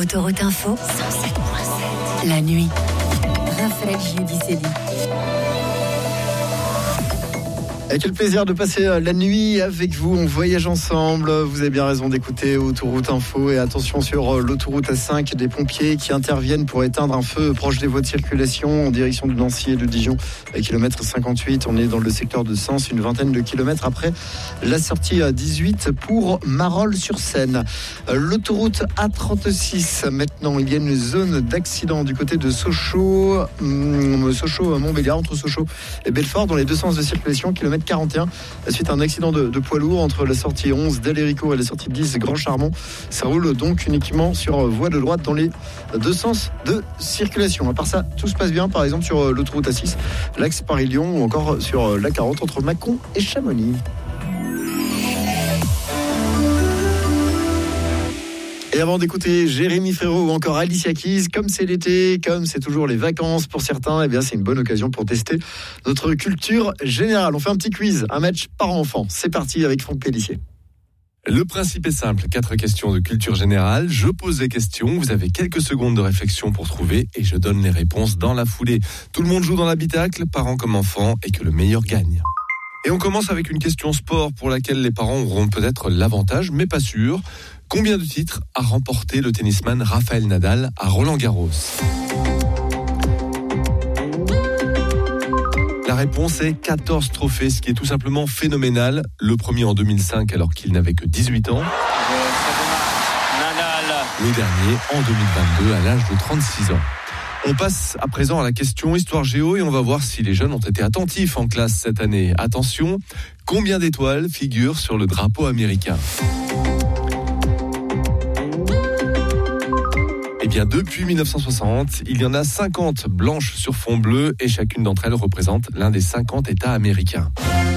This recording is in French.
Autoroute Info, 107.7. La nuit. Raphaël Giudicelli. Et quel plaisir de passer la nuit avec vous, on voyage ensemble. Vous avez bien raison d'écouter Autoroute Info. Et attention sur l'autoroute A5, des pompiers qui interviennent pour éteindre un feu proche des voies de circulation en direction de Nancy et de Dijon. À kilomètre 58, on est dans le secteur de Sens, une vingtaine de kilomètres après la sortie 18 pour Marolles-sur-Seine. L'autoroute A36, maintenant, il y a une zone d'accident du côté de Sochaux, Montbéliard, entre Sochaux et Belfort, dans les deux sens de circulation, kilomètre 41, suite à un accident de poids lourd entre la sortie 11 d'Aléricourt et la sortie 10 Grand Charmont. Ça roule donc uniquement sur voie de droite dans les deux sens de circulation. À part ça, tout se passe bien, par exemple sur l'autoroute A6, l'axe Paris-Lyon, ou encore sur la 40 entre Mâcon et Chamonix. Et avant d'écouter Jérémy Frérot ou encore Alicia Keys, comme c'est l'été, comme c'est toujours les vacances pour certains, eh bien c'est une bonne occasion pour tester notre culture générale. On fait un petit quiz, un match par enfant. C'est parti avec Franck Pellissier. Le principe est simple, 4 questions de culture générale. Je pose les questions, vous avez quelques secondes de réflexion pour trouver et je donne les réponses dans la foulée. Tout le monde joue dans l'habitacle, parents comme enfants, et que le meilleur gagne. Et on commence avec une question sport pour laquelle les parents auront peut-être l'avantage, mais pas sûr. Combien de titres a remporté le tennisman Rafael Nadal à Roland-Garros ? La réponse est 14 trophées, ce qui est tout simplement phénoménal. Le premier en 2005 alors qu'il n'avait que 18 ans. Le dernier en 2022 à l'âge de 36 ans. On passe à présent à la question Histoire Géo et on va voir si les jeunes ont été attentifs en classe cette année. Attention, combien d'étoiles figurent sur le drapeau américain ? Eh bien, depuis 1960, il y en a 50 blanches sur fond bleu et chacune d'entre elles représente l'un des 50 États américains.